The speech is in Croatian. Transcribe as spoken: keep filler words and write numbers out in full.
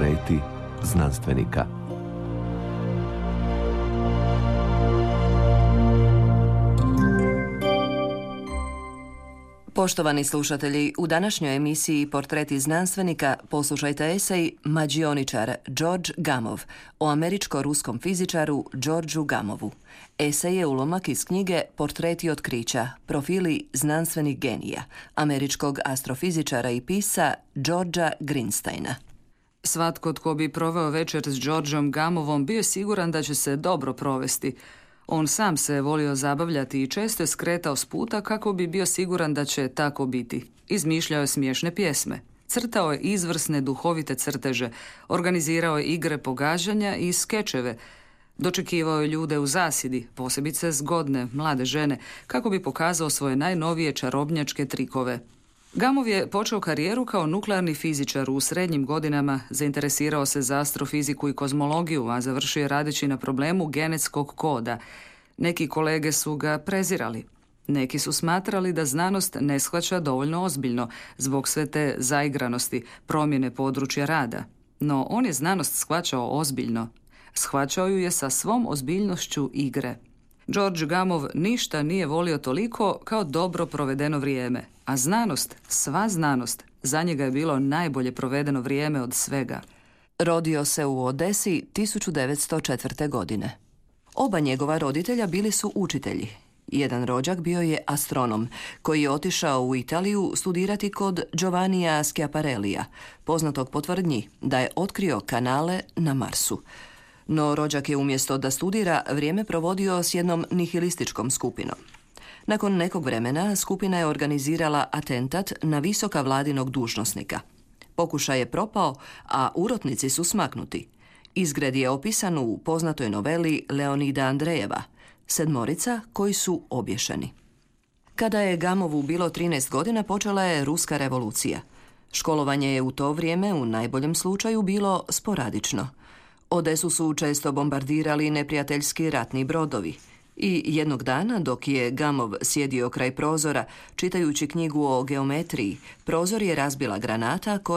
Portreti znanstvenika. Poštovani slušatelji, u današnjoj emisiji Portreti znanstvenika poslušajte esej Mađioničar George Gamow o američko-ruskom fizičaru Georgeu Gamovu. Esej je ulomak iz knjige Portreti otkrića, profili znanstvenih genija, američkog astrofizičara i pisca Georgea Greensteina. Svatko tko bi proveo večer s Georgeom Gamovom bio je siguran da će se dobro provesti. On sam se volio zabavljati i često je skretao s puta kako bi bio siguran da će tako biti. Izmišljao je smiješne pjesme. Crtao je izvrsne duhovite crteže, organizirao je igre pogađanja i skečeve. Dočekivao je ljude u zasjedi, posebice zgodne, mlade žene, kako bi pokazao svoje najnovije čarobnjačke trikove. Gamov je počeo karijeru kao nuklearni fizičar u srednjim godinama, zainteresirao se za astrofiziku i kozmologiju, a završio je radeći na problemu genetskog koda. Neki kolege su ga prezirali. Neki su smatrali da znanost ne shvaća dovoljno ozbiljno zbog sve te zaigranosti, promjene područja rada. No on je znanost shvaćao ozbiljno. Shvaćao ju je sa svom ozbiljnošću igre. George Gamov ništa nije volio toliko kao dobro provedeno vrijeme, a znanost, sva znanost, za njega je bilo najbolje provedeno vrijeme od svega. Rodio se u Odesi tisuću devetsto četvrte. godine. Oba njegova roditelja bili su učitelji. Jedan rođak bio je astronom, koji je otišao u Italiju studirati kod Giovannija Schiaparellija, poznatog po tvrdnji da je otkrio kanale na Marsu. No rođak je umjesto da studira vrijeme provodio s jednom nihilističkom skupinom. Nakon nekog vremena skupina je organizirala atentat na visoka vladinog dužnosnika. Pokušaj je propao, a urotnici su smaknuti. Izgled je opisan u poznatoj noveli Leonida Andrejeva, Sedmorica koji su obješeni. Kada je Gamovu bilo trinaest godina, počela je Ruska revolucija. Školovanje je u to vrijeme u najboljem slučaju bilo sporadično. Odesu su često bombardirali neprijateljski ratni brodovi. I jednog dana, dok je Gamov sjedio kraj prozora, čitajući knjigu o geometriji, prozor je razbila granata koja